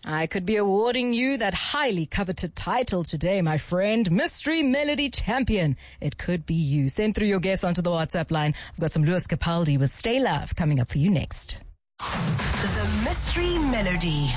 I could be awarding you that highly coveted title today, my friend. Mystery Melody Champion. It could be you. Send through your guess onto the WhatsApp line. I've got some Lewis Capaldi with Stay Love coming up for you next. The Mystery Melody.